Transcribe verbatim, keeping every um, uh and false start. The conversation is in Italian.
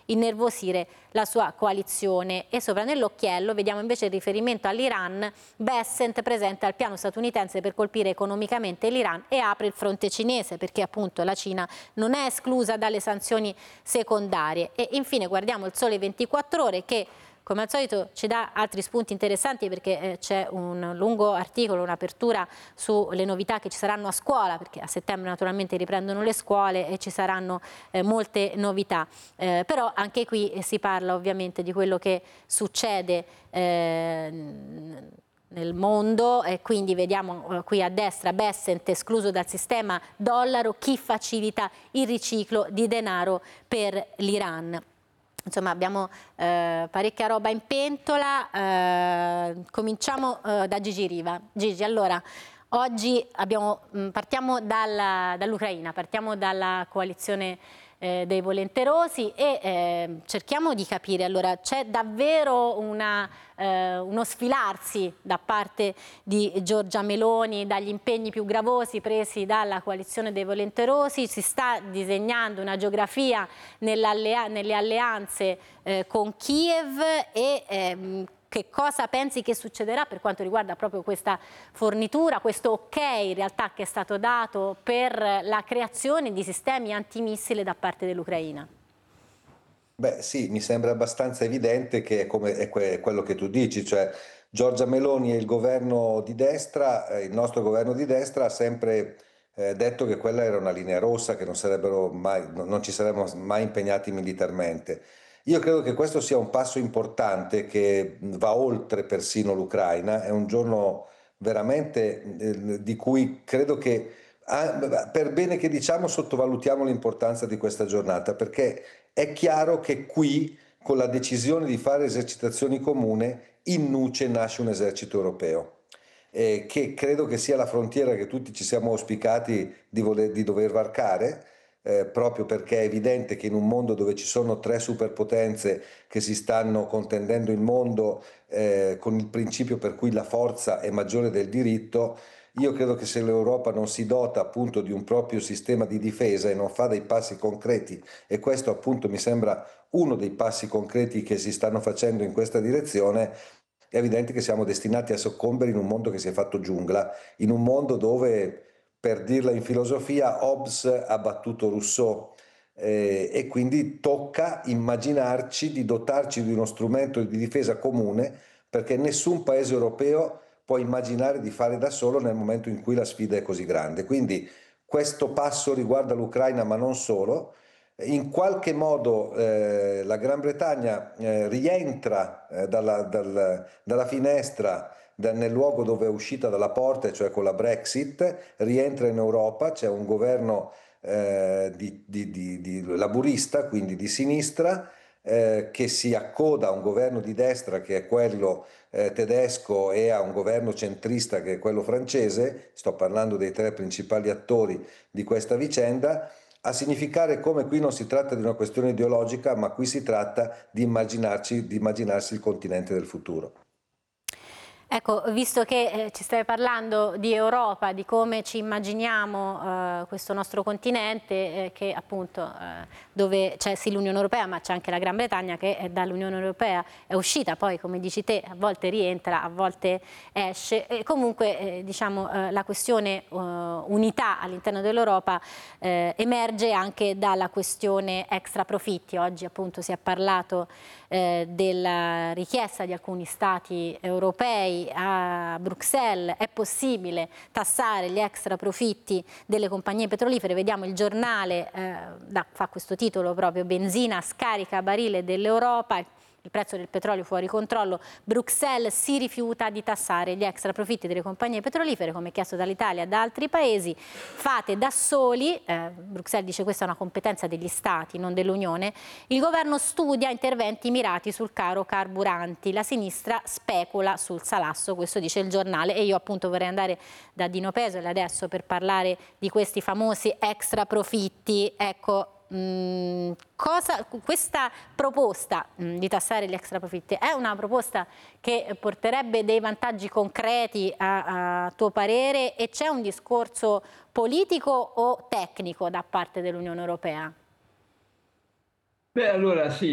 innervosire la sua coalizione. E sopra nell'occhiello vediamo invece il riferimento all'Iran. Bessent presenta il piano statunitense per colpire economicamente l'Iran e apre il fronte cinese, perché appunto la Cina non è esclusa dalle sanzioni secondarie. E infine guardiamo il Sole ventiquattro Ore, che come al solito ci dà altri spunti interessanti, perché eh, c'è un lungo articolo, un'apertura sulle novità che ci saranno a scuola, perché a settembre naturalmente riprendono le scuole e ci saranno eh, molte novità. Eh, però anche qui eh, si parla ovviamente di quello che succede eh, nel mondo, e quindi vediamo eh, qui a destra Bessent escluso dal sistema dollaro, chi facilita il riciclo di denaro per l'Iran. Insomma, abbiamo eh, parecchia roba in pentola. Eh, cominciamo eh, da Gigi Riva. Gigi, allora, oggi abbiamo, mh, partiamo dall'Ucraina, partiamo dalla coalizione eh, dei volenterosi e eh, cerchiamo di capire, allora, c'è davvero una, eh, uno sfilarsi da parte di Giorgia Meloni dagli impegni più gravosi presi dalla coalizione dei volenterosi? Si sta disegnando una geografia nelle alleanze eh, con Kiev e ehm, che cosa pensi che succederà per quanto riguarda proprio questa fornitura, questo ok in realtà che è stato dato per la creazione di sistemi antimissile da parte dell'Ucraina? Beh sì, mi sembra abbastanza evidente che è, come, è que- quello che tu dici, cioè Giorgia Meloni e il governo di destra, eh, il nostro governo di destra ha sempre eh, detto che quella era una linea rossa, che non sarebbero mai, no- non ci saremmo mai impegnati militarmente. Io credo che questo sia un passo importante che va oltre persino l'Ucraina, è un giorno veramente eh, di cui credo che, ah, per bene che diciamo, sottovalutiamo l'importanza di questa giornata, perché è chiaro che qui, con la decisione di fare esercitazioni comune, in nuce nasce un esercito europeo, eh, che credo che sia la frontiera che tutti ci siamo auspicati di, voler, di dover varcare, eh, proprio perché è evidente che in un mondo dove ci sono tre superpotenze che si stanno contendendo il mondo, eh, con il principio per cui la forza è maggiore del diritto, io credo che se l'Europa non si dota appunto di un proprio sistema di difesa e non fa dei passi concreti, e questo appunto mi sembra uno dei passi concreti che si stanno facendo in questa direzione, è evidente che siamo destinati a soccombere in un mondo che si è fatto giungla, in un mondo dove, per dirla in filosofia, Hobbes ha battuto Rousseau. Eh, e quindi tocca immaginarci di dotarci di uno strumento di difesa comune, perché nessun paese europeo può immaginare di fare da solo nel momento in cui la sfida è così grande. Quindi questo passo riguarda l'Ucraina, ma non solo. In qualche modo eh, la Gran Bretagna eh, rientra eh, dalla, dal, dalla finestra da, nel luogo dove è uscita dalla porta, cioè con la Brexit, rientra in Europa, c'è un governo eh, di, di, di, di laburista, quindi di sinistra, eh, che si accoda a un governo di destra che è quello eh, tedesco e a un governo centrista che è quello francese, sto parlando dei tre principali attori di questa vicenda, a significare come qui non si tratta di una questione ideologica, ma qui si tratta di immaginarci, di immaginarsi il continente del futuro. Ecco, visto che eh, ci stai parlando di Europa, di come ci immaginiamo eh, questo nostro continente, eh, che appunto eh, dove c'è sì l'Unione Europea, ma c'è anche la Gran Bretagna che è dall'Unione Europea è uscita, poi come dici te a volte rientra, a volte esce, e comunque eh, diciamo eh, la questione eh, unità all'interno dell'Europa eh, emerge anche dalla questione extra profitti. Oggi appunto si è parlato eh, della richiesta di alcuni stati europei a Bruxelles, è possibile tassare gli extra profitti delle compagnie petrolifere. Vediamo il giornale, eh, da, fa questo titolo proprio, benzina scarica barile dell'Europa, il prezzo del petrolio fuori controllo, Bruxelles si rifiuta di tassare gli extra profitti delle compagnie petrolifere come chiesto dall'Italia e da altri paesi, fate da soli, eh, Bruxelles dice questa è una competenza degli Stati, non dell'Unione, il governo studia interventi mirati sul caro carburanti, la sinistra specula sul salasso, questo dice il giornale, e io appunto vorrei andare da Dino Pesole adesso per parlare di questi famosi extra profitti. Ecco, Mm, cosa, questa proposta mm, di tassare gli extra profitti è una proposta che porterebbe dei vantaggi concreti a, a tuo parere, e c'è un discorso politico o tecnico da parte dell'Unione Europea? Beh, allora sì,